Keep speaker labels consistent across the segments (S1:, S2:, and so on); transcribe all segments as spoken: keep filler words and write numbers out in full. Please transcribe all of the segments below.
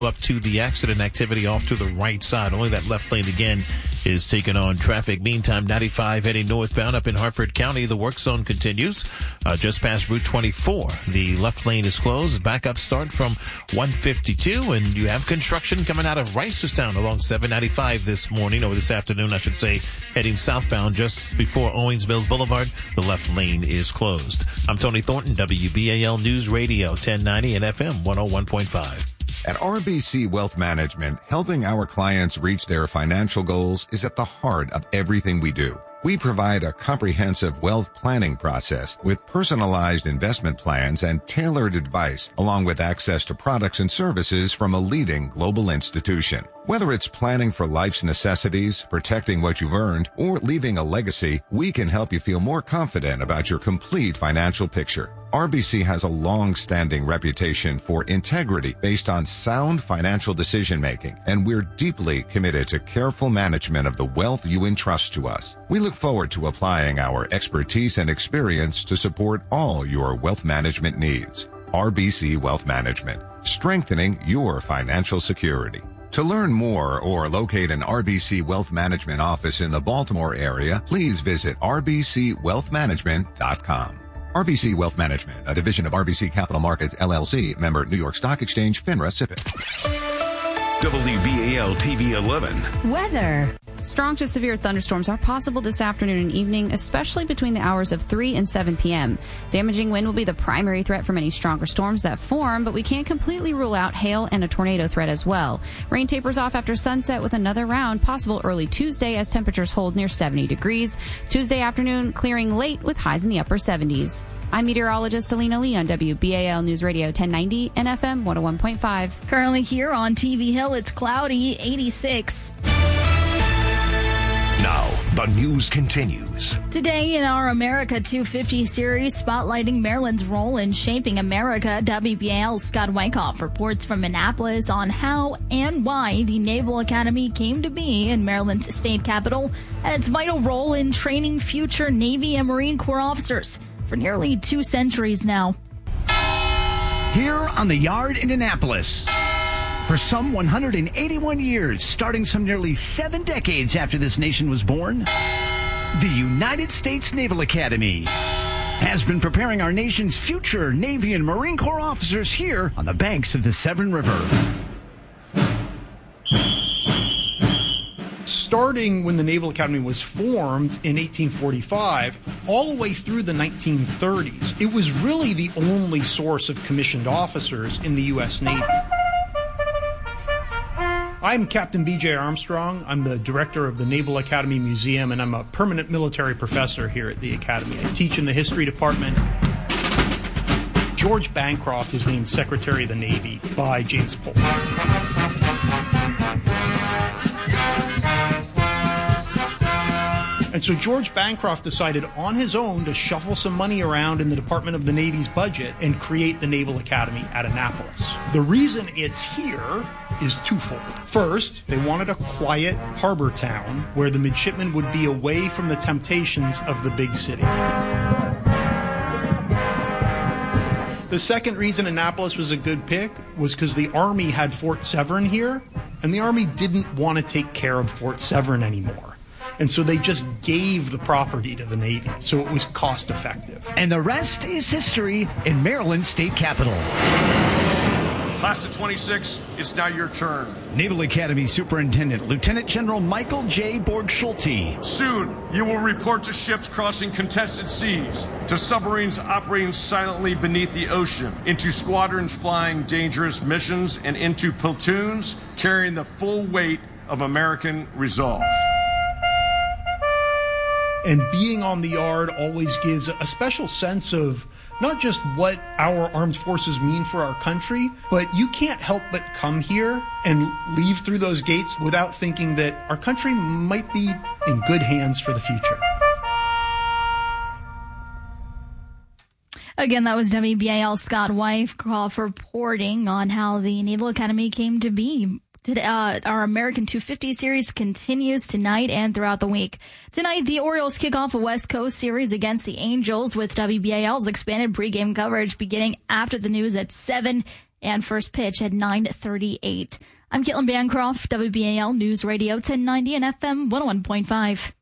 S1: Up to the accident activity off to the right side. Only that left lane again is taking on traffic. Meantime, ninety-five heading northbound up in Hartford County. The work zone continues uh, just past Route twenty-four. The left lane is closed. Backup start from one fifty-two, and you have construction coming out of Reisterstown along seven ninety-five this morning, or this afternoon, I should say, heading southbound just before Owings Mills Boulevard. The left lane is closed. I'm Tony Thornton, W B A L News Radio, ten ninety and F M one oh one point five.
S2: At R B C Wealth Management, helping our clients reach their financial goals is at the heart of everything we do. We provide a comprehensive wealth planning process with personalized investment plans and tailored advice, along with access to products and services from a leading global institution. Whether it's planning for life's necessities, protecting what you've earned, or leaving a legacy, we can help you feel more confident about your complete financial picture. R B C has a long-standing reputation for integrity based on sound financial decision-making, and we're deeply committed to careful management of the wealth you entrust to us. We look forward to applying our expertise and experience to support all your wealth management needs. R B C Wealth Management, strengthening your financial security. To learn more or locate an R B C Wealth Management office in the Baltimore area, please visit r b c wealth management dot com. R B C Wealth Management, a division of R B C Capital Markets, L L C, member New York Stock Exchange, FINRA, S I P C.
S3: W B A L T V eleven.
S4: Weather. Strong to severe thunderstorms are possible this afternoon and evening, especially between the hours of three and seven p.m. Damaging wind will be the primary threat from any stronger storms that form, but we can't completely rule out hail and a tornado threat as well. Rain tapers off after sunset with another round possible early Tuesday as temperatures hold near seventy degrees. Tuesday afternoon clearing late with highs in the upper seventies. I'm meteorologist Alina Lee on W B A L News Radio ten ninety and F M one oh one point five.
S5: Currently here on T V Hill, it's cloudy, eighty-six.
S3: Now, the news continues.
S5: Today in our America two fifty series, spotlighting Maryland's role in shaping America, W B A L's Scott Wyckoff reports from Annapolis on how and why the Naval Academy came to be in Maryland's state capital and its vital role in training future Navy and Marine Corps officers for nearly two centuries now.
S6: Here on the Yard in Annapolis. For some one hundred eighty-one years, starting some nearly seven decades after this nation was born, the United States Naval Academy has been preparing our nation's future Navy and Marine Corps officers here on the banks of the Severn River.
S7: Starting when the Naval Academy was formed in eighteen forty-five, all the way through the nineteen thirties, it was really the only source of commissioned officers in the U S Navy. I'm Captain B J Armstrong. I'm the director of the Naval Academy Museum, and I'm a permanent military professor here at the Academy. I teach in the history department. George Bancroft is named Secretary of the Navy by James Polk. And so George Bancroft decided on his own to shuffle some money around in the Department of the Navy's budget and create the Naval Academy at Annapolis. The reason it's here is twofold. First, they wanted a quiet harbor town where the midshipmen would be away from the temptations of the big city. The second reason Annapolis was a good pick was because the Army had Fort Severn here, and the Army didn't want to take care of Fort Severn anymore. And so they just gave the property to the Navy, so it was cost effective.
S6: And the rest is history in Maryland's state capital.
S8: Class of twenty-six, it's now your turn.
S6: Naval Academy Superintendent Lieutenant General Michael J. Borg-Schulte.
S8: Soon, you will report to ships crossing contested seas, to submarines operating silently beneath the ocean, into squadrons flying dangerous missions, and into platoons carrying the full weight of American resolve.
S7: And being on the yard always gives a special sense of not just what our armed forces mean for our country, but you can't help but come here and leave through those gates without thinking that our country might be in good hands for the future.
S5: Again, that was W B A L's Scott Wyckoff reporting on how the Naval Academy came to be. Today, uh, our American two fifty series continues tonight and throughout the week. Tonight, the Orioles kick off a West Coast series against the Angels with W B A L's expanded pregame coverage beginning after the news at seven. and first pitch at nine thirty-eight. I'm Caitlin Bancroft, W B A L News Radio ten ninety and F M one oh one point five.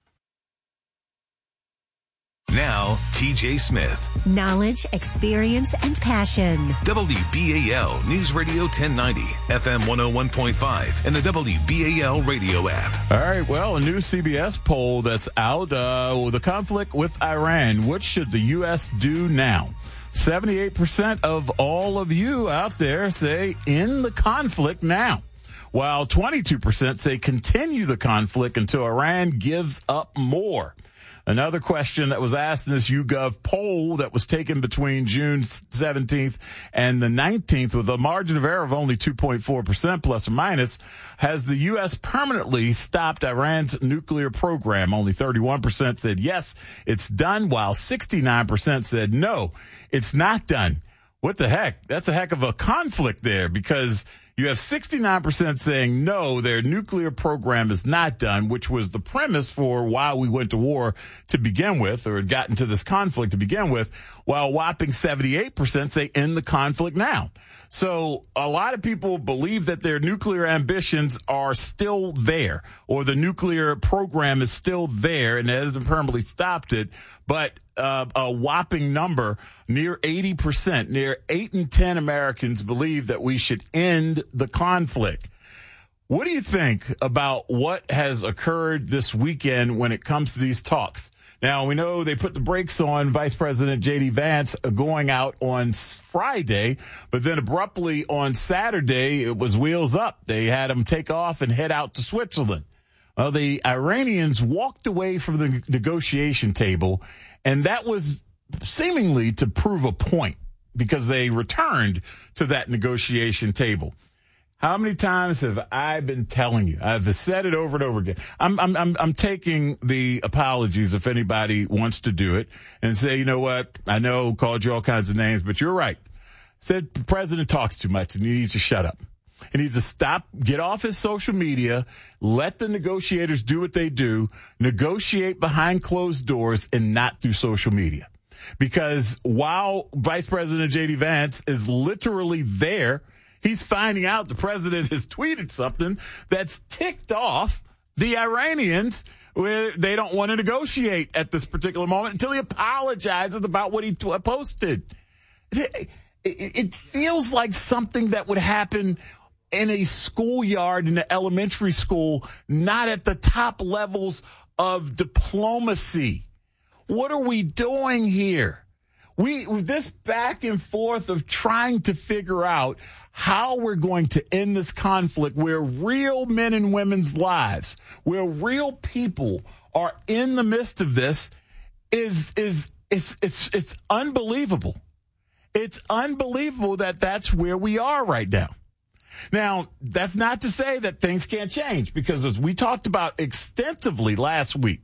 S3: Now, T J Smith.
S9: Knowledge, experience, and passion.
S3: W B A L News Radio ten ninety, F M one oh one point five, and the W B A L radio app.
S10: All right, well, a new C B S poll that's out. Uh, the conflict with Iran. What should the U S do now? seventy-eight percent of all of you out there say end the conflict now, while twenty-two percent say continue the conflict until Iran gives up more. Another question that was asked in this YouGov poll that was taken between June seventeenth and the nineteenth with a margin of error of only two point four percent plus or minus, has the U S permanently stopped Iran's nuclear program? Only thirty-one percent said yes, it's done, while sixty-nine percent said no, it's not done. What the heck? That's a heck of a conflict there, because you have sixty-nine percent saying no, their nuclear program is not done, which was the premise for why we went to war to begin with, or had gotten to this conflict to begin with, while a whopping seventy-eight percent say end the conflict now. So a lot of people believe that their nuclear ambitions are still there, or the nuclear program is still there and it hasn't permanently stopped it. But uh, a whopping number, near eighty percent, near eight in ten Americans believe that we should end the conflict. What do you think about what has occurred this weekend when it comes to these talks? Now, we know they put the brakes on Vice President J D Vance going out on Friday, but then abruptly on Saturday, it was wheels up. They had him take off and head out to Switzerland. Well, the Iranians walked away from the negotiation table, and that was seemingly to prove a point, because they returned to that negotiation table. How many times have I been telling you? I've said it over and over again. I'm, I'm, I'm, I'm taking the apologies if anybody wants to do it and say, you know what? I know, called you all kinds of names, but you're right. Said the president talks too much and he needs to shut up. He needs to stop, get off his social media, let the negotiators do what they do, negotiate behind closed doors and not through social media. Because while Vice President J D Vance is literally there, he's finding out the president has tweeted something that's ticked off the Iranians, where they don't want to negotiate at this particular moment until he apologizes about what he t- posted. It, it, it feels like something that would happen in a schoolyard, in an elementary school, not at the top levels of diplomacy. What are we doing here? We, this back and forth of trying to figure out how we're going to end this conflict, where real men and women's lives, where real people are in the midst of this, is, is, it's, it's, it's unbelievable. It's unbelievable that that's where we are right now. Now, that's not to say that things can't change, because as we talked about extensively last week,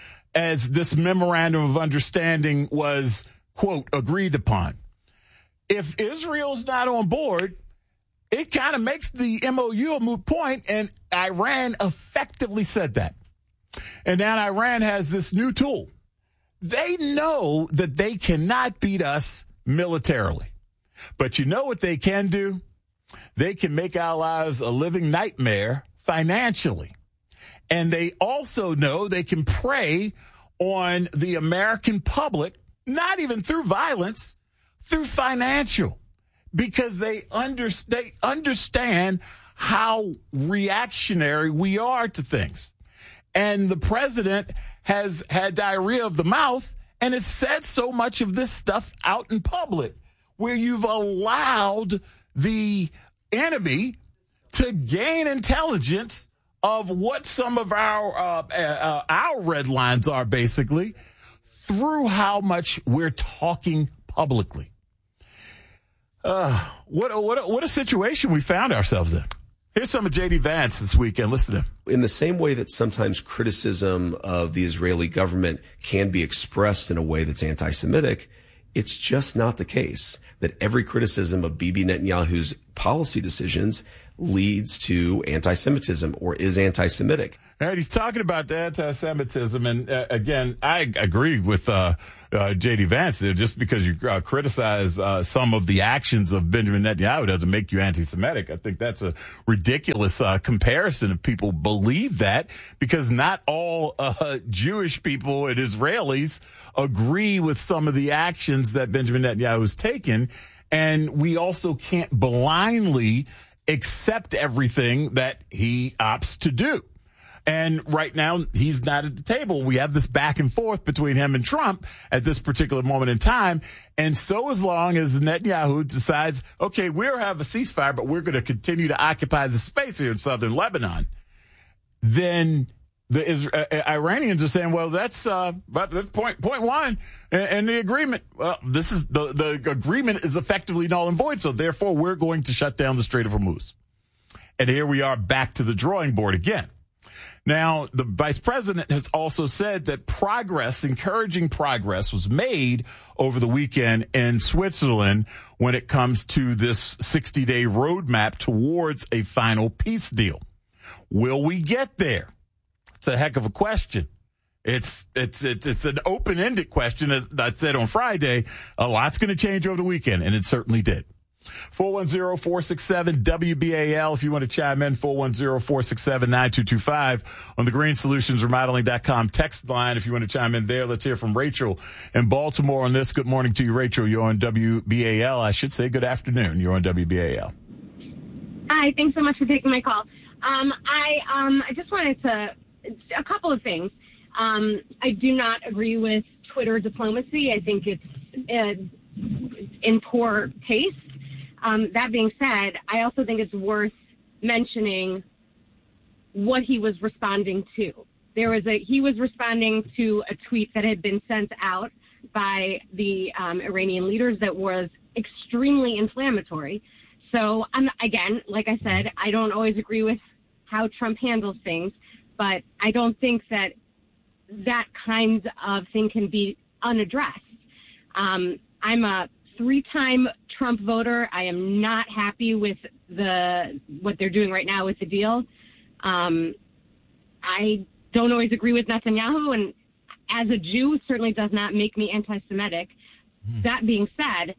S10: as this memorandum of understanding was, quote, agreed upon, if Israel's not on board, it kind of makes the M O U a moot point, and Iran effectively said that. And now Iran has this new tool. They know that they cannot beat us militarily. But you know what they can do? They can make our lives a living nightmare financially. And they also know they can prey on the American public, not even through violence, through financial, because they, under, they understand how reactionary we are to things. And the president has had diarrhea of the mouth and has said so much of this stuff out in public, where you've allowed the enemy to gain intelligence of what some of our uh, uh, our red lines are, basically, through how much we're talking publicly. Uh, what, what, what a situation we found ourselves in. Here's some of J D Vance this weekend. Listen to him.
S11: In the same way that sometimes criticism of the Israeli government can be expressed in a way that's anti-Semitic, it's just not the case that every criticism of Bibi Netanyahu's policy decisions leads to anti-Semitism or is anti-Semitic.
S10: And he's talking about the anti-Semitism, and uh, again, I agree with uh, uh, J D Vance there. Just because you uh, criticize uh, some of the actions of Benjamin Netanyahu doesn't make you anti-Semitic. I think that's a ridiculous uh, comparison if people believe that, because not all uh, Jewish people and Israelis agree with some of the actions that Benjamin Netanyahu has taken, and we also can't blindly accept everything that he opts to do. And right now, he's not at the table. We have this back and forth between him and Trump at this particular moment in time. And so as long as Netanyahu decides, okay, we'll have a ceasefire, but we're going to continue to occupy the space here in southern Lebanon, then the uh, Iranians are saying, well, that's, uh, but that's point, point one and the agreement. Well, this is the, the agreement is effectively null and void. So therefore, we're going to shut down the Strait of Hormuz. And here we are back to the drawing board again. Now, the vice president has also said that progress, encouraging progress, was made over the weekend in Switzerland when it comes to this sixty-day roadmap towards a final peace deal. Will we get there? It's a heck of a question. It's it's it's, it's an open-ended question, as I said on Friday. A lot's going to change over the weekend, and it certainly did. four one zero, four six seven, W B A L if you want to chime in, four one zero, four six seven, nine two two five on the green solutions remodeling dot com text line if you want to chime in there. Let's hear from Rachel in Baltimore on this. Good morning to you, Rachel. You're on W B A L. I should say good afternoon. You're on W B A L.
S12: Hi, thanks so much for taking my call. Um, I um, I just wanted to, a couple of things. Um, I do not agree with Twitter diplomacy. I think it's uh, in poor taste. Um, that being said, I also think it's worth mentioning what he was responding to. There was a he was responding to a tweet that had been sent out by the um, Iranian leaders that was extremely inflammatory. So, um, again, like I said, I don't always agree with how Trump handles things, but I don't think that that kind of thing can be unaddressed. Um, I'm a three-time Trump voter. I am not happy with the what they're doing right now with the deal. Um, I don't always agree with Netanyahu, and as a Jew, certainly does not make me anti-Semitic. Mm. That being said,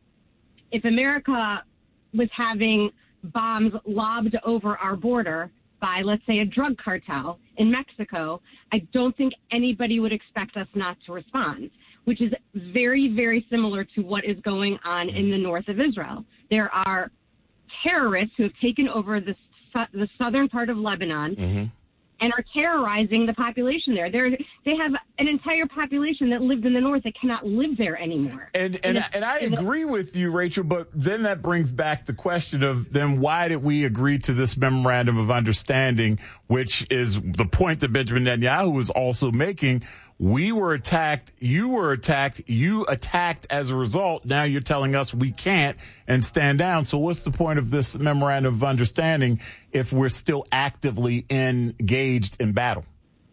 S12: if America was having bombs lobbed over our border by, let's say, a drug cartel in Mexico, I don't think anybody would expect us not to respond, which is very, very similar to what is going on in the north of Israel. There are terrorists who have taken over the, the southern part of Lebanon mm-hmm. and are terrorizing the population there. They're, they have an entire population that lived in the north that cannot live there anymore.
S10: And and, and I agree with you, Rachel, but then that brings back the question of then why did we agree to this memorandum of understanding, which is the point that Benjamin Netanyahu was also making. We were attacked, you were attacked, you attacked as a result. Now you're telling us we can't and stand down. So what's the point of this memorandum of understanding if we're still actively engaged in battle?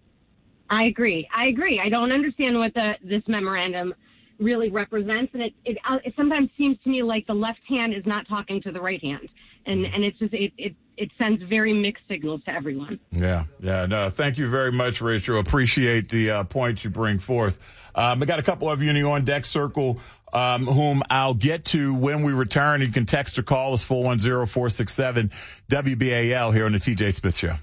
S12: I agree. I agree. I don't understand what the, this memorandum really represents. And it, it, it sometimes seems to me like the left hand is not talking to the right hand. And, and it's just, it, it, it sends very mixed signals to everyone.
S10: Yeah. Yeah. No, thank you very much, Rachel. Appreciate the uh, points you bring forth. Um, I got a couple of you in the on deck circle, um, whom I'll get to when we return. You can text or call us four one zero, four six seven, W B A L here on the T J Smith Show.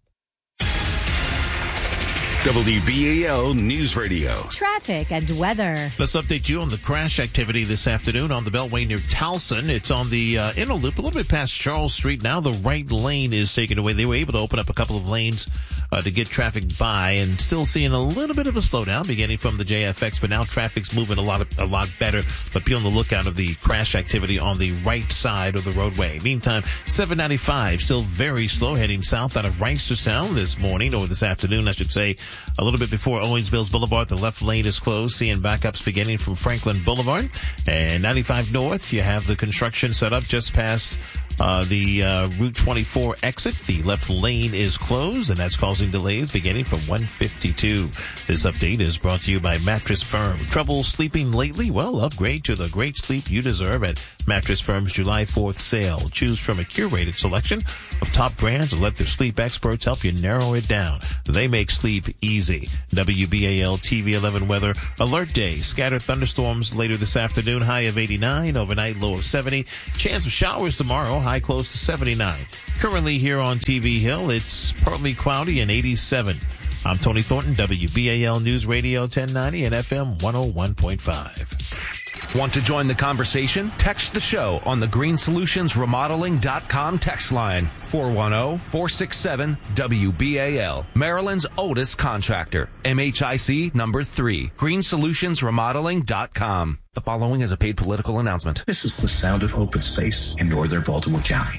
S3: W B A L News Radio.
S9: Traffic and weather.
S1: Let's update you on the crash activity this afternoon on the Beltway near Towson. It's on the uh, inner loop, a little bit past Charles Street. Now the right lane is taken away. They were able to open up a couple of lanes uh, to get traffic by, and still seeing a little bit of a slowdown beginning from the J F X. But now traffic's moving a lot, of, a lot better. But be on the lookout of the crash activity on the right side of the roadway. Meantime, seven ninety-five still very slow heading south out of Reisterstown this morning or this afternoon, I should say. A little bit before Owensville's Boulevard, the left lane is closed, seeing backups beginning from Franklin Boulevard. And ninety-five North, you have the construction set up just past Uh, the uh, Route twenty-four exit, the left lane is closed, and that's causing delays beginning from one fifty-two. This update is brought to you by Mattress Firm. Trouble sleeping lately? Well, upgrade to the great sleep you deserve at Mattress Firm's July fourth sale. Choose from a curated selection of top brands and let their sleep experts help you narrow it down. They make sleep easy. W B A L T V eleven weather alert day. Scattered thunderstorms later this afternoon. High of eighty-nine. Overnight low of seventy. Chance of showers tomorrow. High close to seventy-nine. Currently here on T V Hill, it's partly cloudy and eighty-seven. I'm Tony Thornton, W B A L News Radio ten ninety and F M one oh one point five.
S13: Want to join the conversation? Text the show on the green solutions remodeling dot com text line, four one zero, four six seven, W B A L. Maryland's oldest contractor, M H I C number three, green solutions remodeling dot com. The following is a paid political announcement.
S14: This is the sound of open space in northern Baltimore County.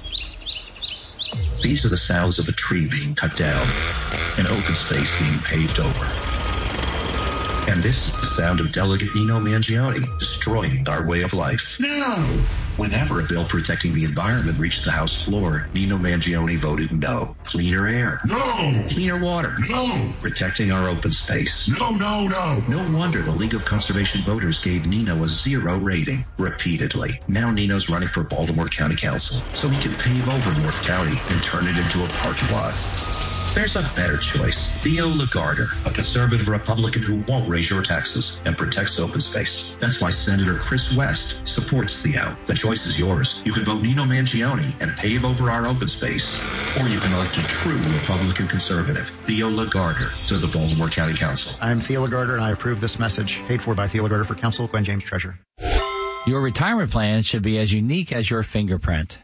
S14: These are the sounds of a tree being cut down, an open space being paved over. And this is the sound of Delegate Nino Mangione destroying our way of life. No! Whenever a bill protecting the environment reached the House floor, Nino Mangione voted no. Cleaner air. No! Cleaner water. No! Protecting our open space. No, no, no! No wonder the League of Conservation Voters gave Nino a zero rating repeatedly. Now Nino's running for Baltimore County Council so he can pave over North County and turn it into a parking lot. There's a better choice. Theo Lagarder, a conservative Republican who won't raise your taxes and protects open space. That's why Senator Chris West supports Theo. The choice is yours. You can vote Nino Mangione and pave over our open space. Or you can elect a true Republican conservative, Theo Lagarder, to the Baltimore County Council.
S15: I'm Theo Lagarder, and I approve this message. Paid for by Theo Lagarder for Council, Gwen James, Treasurer.
S16: Your retirement plan should be as unique as your fingerprint.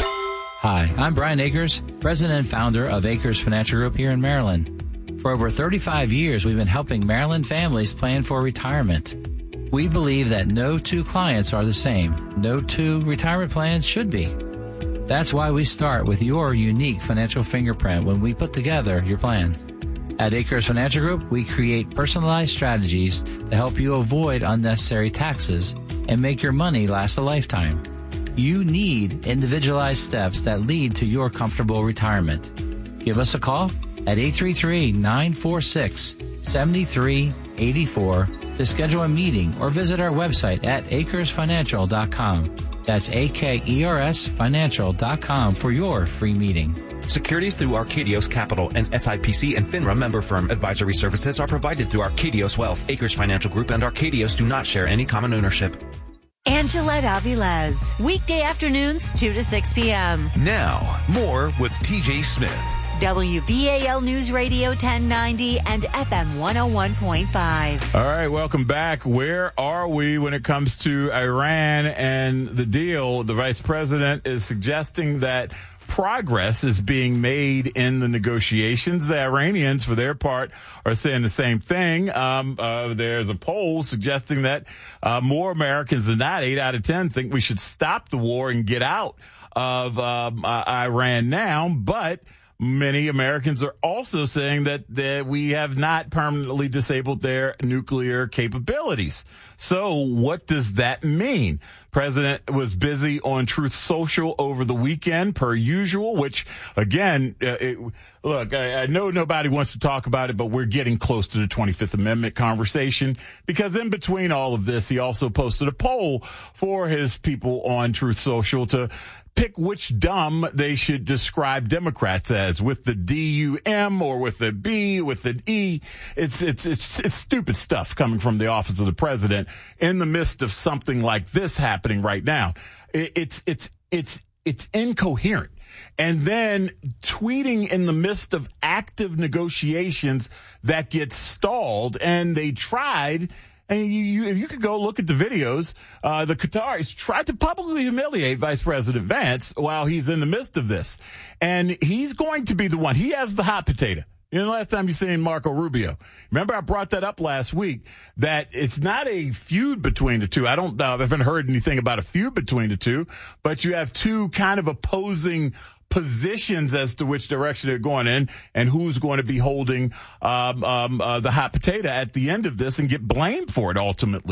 S16: Hi, I'm Brian Akers, president and founder of Akers Financial Group here in Maryland. For over thirty-five years, we've been helping Maryland families plan for retirement. We believe that no two clients are the same. No two retirement plans should be. That's why we start with your unique financial fingerprint when we put together your plan. At Akers Financial Group, we create personalized strategies to help you avoid unnecessary taxes and make your money last a lifetime. You need individualized steps that lead to your comfortable retirement. Give us a call at eight three three, nine four six, seven three eight four to schedule a meeting or visit our website at akers financial dot com. That's A K E R S financial dot com for your free meeting.
S13: Securities through Arcadios Capital and S I P C and FINRA member firm advisory services are provided through Arcadios Wealth. Akers Financial Group and Arcadios do not share any common ownership.
S17: Angelette Avilés, weekday afternoons, two to six p.m.
S3: Now, more with T J Smith.
S17: W B A L News Radio ten ninety and F M one oh one point five.
S10: All right, welcome back. Where are we when it comes to Iran and the deal? The vice president is suggesting that progress is being made in the negotiations. The Iranians, for their part, are saying the same thing. Um, uh, there's a poll suggesting that uh, more Americans than not, eight out of ten, think we should stop the war and get out of um, uh, Iran now. But many Americans are also saying that, that we have not permanently disabled their nuclear capabilities. So what does that mean? President was busy on Truth Social over the weekend, per usual, which, again, uh, it, look, I, I know nobody wants to talk about it, but we're getting close to the twenty-fifth Amendment conversation, because in between all of this, he also posted a poll for his people on Truth Social to pick which dumb they should describe Democrats as, with the D U M or with the B, with the E. It's, it's, it's, it's stupid stuff coming from the office of the president in the midst of something like this happening right now. It, it's, it's, it's, it's incoherent. And then tweeting in the midst of active negotiations that get stalled, and they tried. And you, you, you could go look at the videos. Uh, the Qataris tried to publicly humiliate Vice President Vance while he's in the midst of this. And he's going to be the one. He has the hot potato. You know, the last time you seen Marco Rubio. Remember, I brought that up last week, that it's not a feud between the two. I don't, I haven't heard anything about a feud between the two, but you have two kind of opposing positions as to which direction they're going in and who's going to be holding um, um, uh, the hot potato at the end of this and get blamed for it ultimately.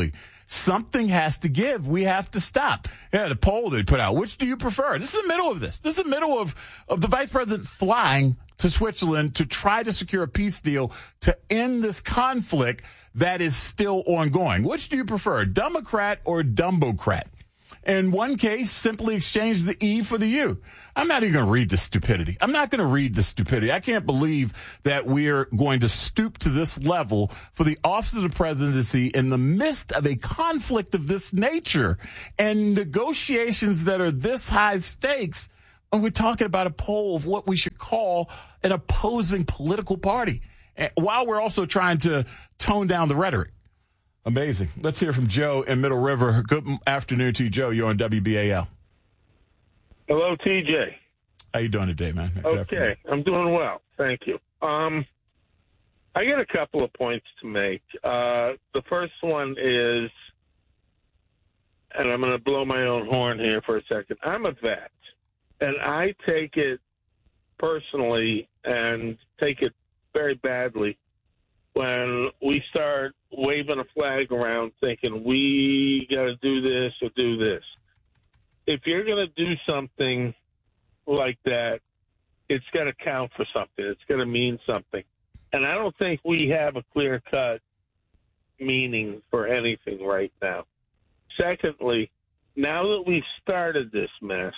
S10: Something has to give. We have to stop. Yeah, the poll they put out. Which do you prefer? This is the middle of this. This is the middle of, of the vice president flying to Switzerland to try to secure a peace deal to end this conflict that is still ongoing. Which do you prefer, Democrat or Dumbocrat? In one case, simply exchange the E for the U. I'm not even going to read the stupidity. I'm not going to read the stupidity. I can't believe that we're going to stoop to this level for the office of the presidency in the midst of a conflict of this nature and negotiations that are this high stakes. And we're talking about a poll of what we should call an opposing political party, while we're also trying to tone down the rhetoric. Amazing. Let's hear from Joe in Middle River. Good afternoon to you, Joe. You're on W B A L.
S18: Hello, T J.
S10: How you doing today, man? Good
S18: okay,
S10: afternoon.
S18: I'm doing well. Thank you. Um, I got a couple of points to make. Uh, the first one is, and I'm going to blow my own horn here for a second. I'm a vet, and I take it personally and take it very badly when we start waving a flag around thinking we got to do this or do this. If you're going to do something like that, it's got to count for something. It's going to mean something. And I don't think we have a clear-cut meaning for anything right now. Secondly, now that we've started this mess,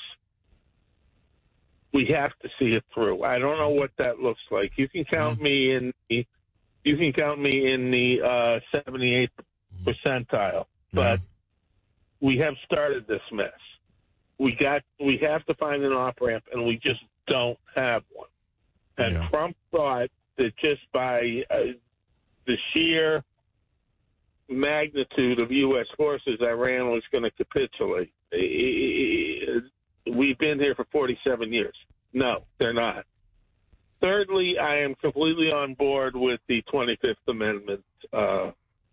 S18: we have to see it through. I don't know what that looks like. You can count me in the You can count me in the uh, seventy-eighth percentile, but we have started this mess. We got, we have to find an off ramp, and we just don't have one. And yeah. Trump thought that just by uh, the sheer magnitude of U S forces, Iran was going to capitulate. We've been here for forty-seven years. No, they're not. Thirdly, I am completely on board with the twenty-fifth Amendment uh,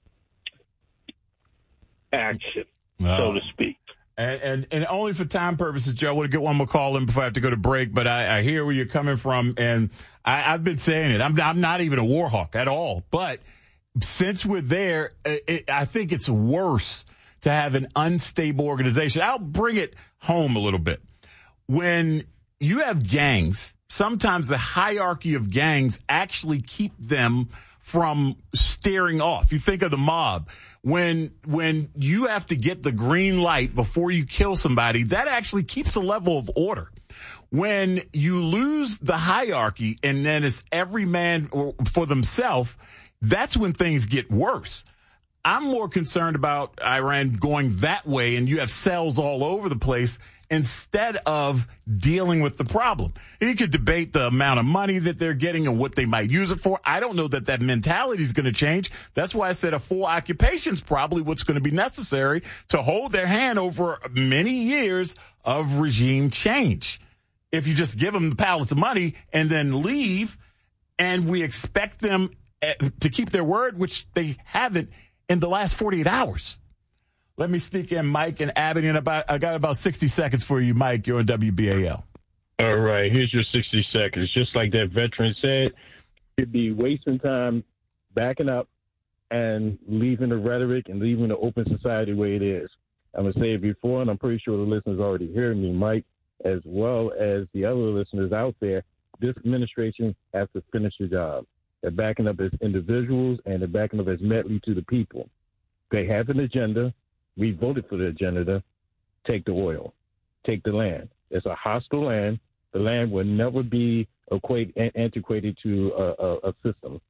S18: action,
S10: wow.
S18: so to speak.
S10: And, and and only for time purposes, Joe, I want to get one more call in before I have to go to break, but I, I hear where you're coming from, and I, I've been saying it. I'm, I'm not even a war hawk at all, but since we're there, it, I think it's worse to have an unstable organization. I'll bring it home a little bit. When you have gangs, sometimes the hierarchy of gangs actually keep them from steering off. You think of the mob. When when you have to get the green light before you kill somebody, that actually keeps a level of order. When you lose the hierarchy and then it's every man for themselves, that's when things get worse. I'm more concerned about Iran going that way and you have cells all over the place instead of dealing with the problem. You could debate the amount of money that they're getting and what they might use it for. I don't know that that mentality is going to change. That's why I said a full occupation is probably what's going to be necessary to hold their hand over many years of regime change. If you just give them the pallets of money and then leave, and we expect them to keep their word, which they haven't in the last forty-eight hours. Let me speak in, Mike and Abby, and about I got about sixty seconds for you, Mike. You're on W B A L.
S19: All right, here's your sixty seconds. Just like that veteran said, you'd be wasting time backing up and leaving the rhetoric and leaving the open society the way it is. I'm going to say it before, and I'm pretty sure the listeners already hear me, Mike, as well as the other listeners out there. This administration has to finish the job. They're backing up as individuals, and they're backing up as medley to the people. They have an agenda. We voted for the agenda. Take the oil. Take the land. It's a hostile land. The land will never be equate, antiquated to a, a, a system.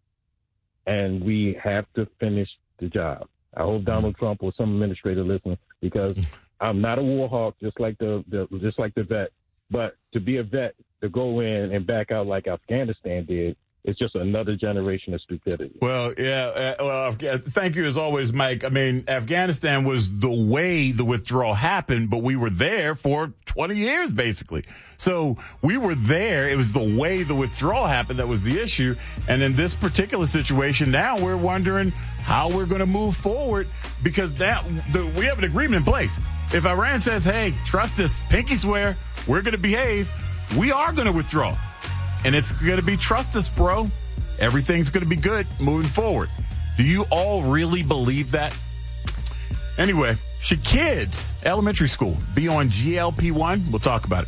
S19: And we have to finish the job. I hope Donald Trump or some administrator listen, because I'm not a war hawk, just like the, the just like the vet. But to be a vet, to go in and back out like Afghanistan did, it's just another generation of stupidity.
S10: Well, yeah. Uh, well, thank you as always, Mike. I mean, Afghanistan was the way the withdrawal happened, but we were there for twenty years, basically. So we were there. It was the way the withdrawal happened that was the issue. And in this particular situation, now we're wondering how we're going to move forward, because that the, we have an agreement in place. If Iran says, hey, trust us, pinky swear, we're going to behave, we are going to withdraw. And it's going to be trust us, bro. Everything's going to be good moving forward. Do you all really believe that? Anyway, should kids, elementary school, be on G L P one? We'll talk about it.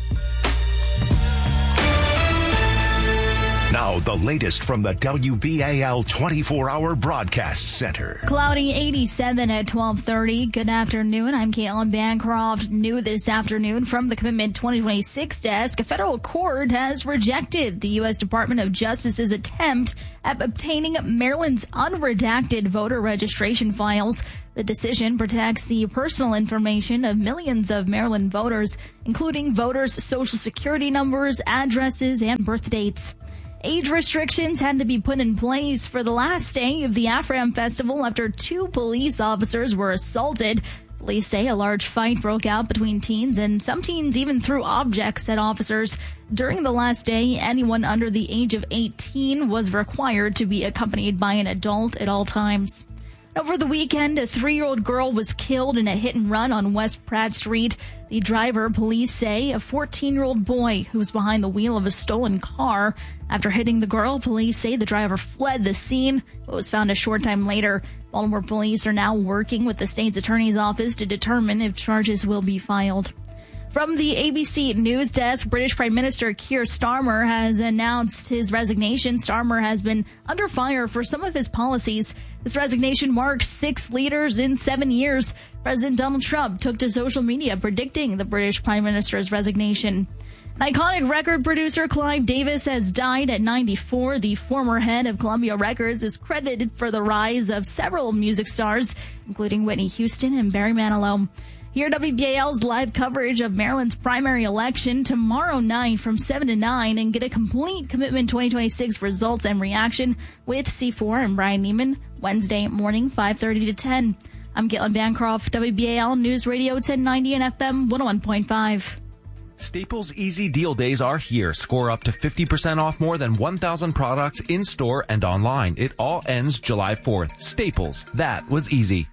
S3: Now, the latest from the W B A L twenty-four hour Broadcast Center.
S5: Cloudy eighty-seven at twelve thirty. Good afternoon. I'm Caitlin Bancroft. New this afternoon from the Commitment twenty twenty-six desk, a federal court has rejected the U S Department of Justice's attempt at obtaining Maryland's unredacted voter registration files. The decision protects the personal information of millions of Maryland voters, including voters' social security numbers, addresses, and birth dates. Age restrictions had to be put in place for the last day of the AfriM Festival after two police officers were assaulted. Police say a large fight broke out between teens, and some teens even threw objects at officers. During the last day, anyone under the age of eighteen was required to be accompanied by an adult at all times. Over the weekend, a three-year-old girl was killed in a hit-and-run on West Pratt Street. The driver, police say, a fourteen-year-old boy who was behind the wheel of a stolen car. After hitting the girl, police say the driver fled the scene, but was found a short time later. Baltimore police are now working with the state's attorney's office to determine if charges will be filed. From the A B C News Desk, British Prime Minister Keir Starmer has announced his resignation. Starmer has been under fire for some of his policies. This resignation marks six leaders in seven years. President Donald Trump took to social media predicting the British Prime Minister's resignation. An iconic record producer, Clive Davis, has died at ninety-four. The former head of Columbia Records is credited for the rise of several music stars, including Whitney Houston and Barry Manilow. Hear W B A L's live coverage of Maryland's primary election tomorrow night from seven to nine and get a complete Commitment twenty twenty-six results and reaction with C four and Brian Neiman Wednesday morning, five thirty to ten. I'm Caitlin Bancroft, W B A L News Radio ten ninety and F M one oh one point five.
S13: Staples Easy Deal Days are here. Score up to fifty percent off more than one thousand products in-store and online. It all ends July fourth. Staples. That was easy.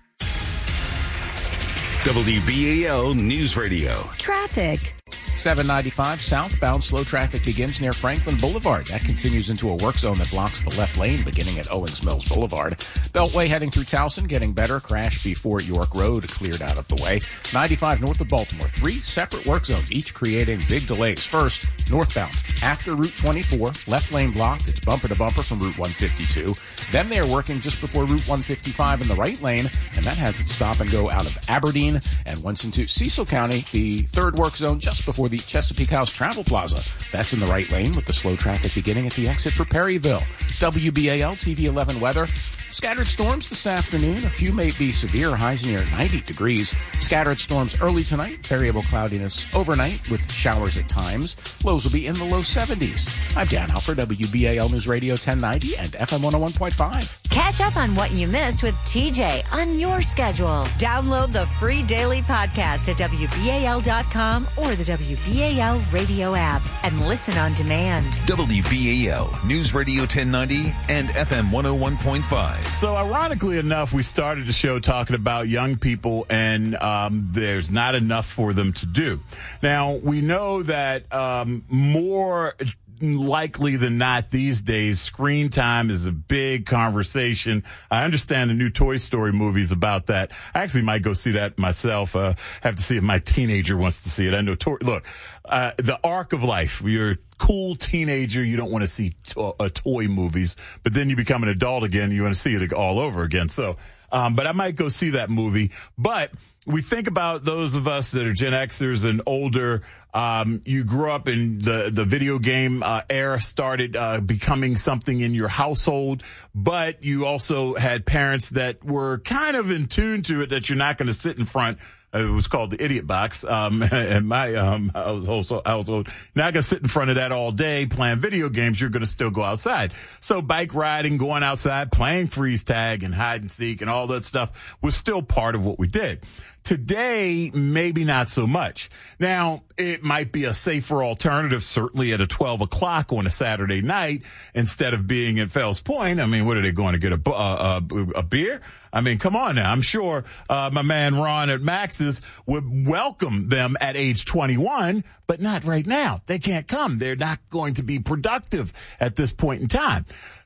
S3: W B A L News Radio.
S9: Traffic.
S20: seven ninety-five southbound. Slow traffic begins near Franklin Boulevard. That continues into a work zone that blocks the left lane beginning at Owens Mills Boulevard. Beltway heading through Towson, getting better. Crash before York Road cleared out of the way. ninety-five north of Baltimore. Three separate work zones, each creating big delays. First, northbound. After Route twenty-four, left lane blocked. It's bumper to bumper from Route one fifty-two. Then they are working just before Route one fifty-five in the right lane, and that has it stop and go out of Aberdeen and once into Cecil County. The third work zone just before the Chesapeake House Travel Plaza. That's in the right lane with the slow traffic beginning at the exit for Perryville. W B A L T V eleven weather. Scattered storms this afternoon. A few may be severe, highs near ninety degrees. Scattered storms early tonight. Variable cloudiness overnight with showers at times. Lows will be in the low seventies. I'm Dan Halper, W B A L News Radio ten ninety and F M one oh one point five.
S17: Catch up on what you missed with T J on your schedule. Download the free daily podcast at W B A L dot com or the W B A L radio app and listen on demand.
S3: W B A L News Radio ten ninety and F M one oh one point five.
S10: So ironically enough, we started the show talking about young people, and um, there's not enough for them to do. Now, we know that um, more likely than not these days, screen time is a big conversation. I understand the new Toy Story movie is about that. I actually might go see that myself. Uh, have to see if my teenager wants to see it. I know, to- look, uh, the arc of life. You're a cool teenager. You don't want to see to- uh, toy movies, but then you become an adult again. You want to see it all over again. So, um, but I might go see that movie. But we think about those of us that are Gen Xers and older. Um, you grew up in the, the video game uh, era, started uh, becoming something in your household, but you also had parents that were kind of in tune to it, that you're not going to sit in front. It was called the idiot box um, in my um, household. You're not going to sit in front of that all day playing video games. You're going to still go outside. So bike riding, going outside, playing freeze tag and hide and seek and all that stuff was still part of what we did. Today, maybe not so much. Now, it might be a safer alternative, certainly at a twelve o'clock on a Saturday night, instead of being at Fells Point. I mean, what are they going to get, a, a, a beer? I mean, come on now. I'm sure uh, my man Ron at Max's would welcome them at age twenty-one, but not right now. They can't come. They're not going to be productive at this point in time.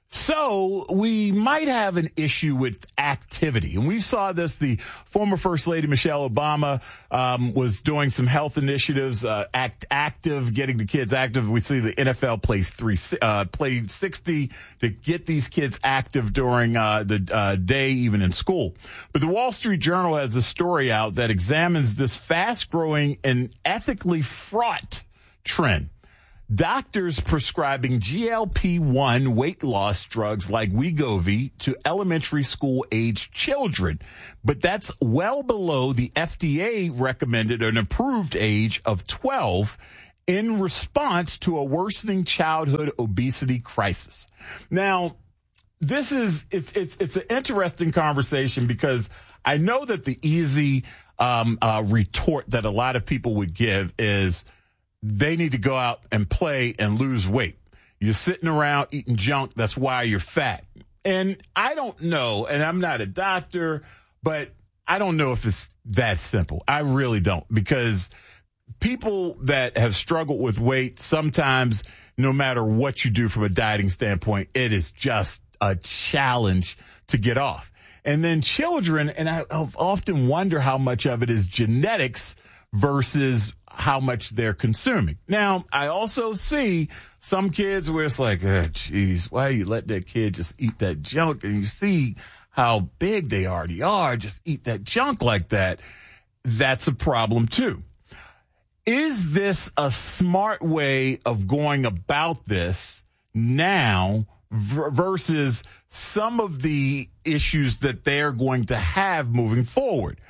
S10: So we might have an issue with activity. And we saw this. The former First Lady Michelle Obama um, was doing some health initiatives, uh, act active, getting the kids active. We see the N F L plays three, uh, play sixty to get these kids active during uh, the uh, day, even in school. But the Wall Street Journal has a story out that examines this fast-growing and ethically fraught trend. Doctors prescribing G L P one weight loss drugs like Wegovy to elementary school age children. But that's well below the F D A recommended an approved age of twelve in response to a worsening childhood obesity crisis. Now, this is, it's, it's, it's an interesting conversation because I know that the easy um, uh, retort that a lot of people would give is, they need to go out and play and lose weight. You're sitting around eating junk. That's why you're fat. And I don't know, and I'm not a doctor, but I don't know if it's that simple. I really don't, because people that have struggled with weight, sometimes no matter what you do from a dieting standpoint, it is just a challenge to get off. And then children, and I often wonder how much of it is genetics versus how much they're consuming. Now, I also see some kids where it's like, oh, geez, why you let that kid just eat that junk? And you see how big they already are, just eat that junk like that. That's a problem too. Is this a smart way of going about this now versus some of the issues that they're going to have moving forward?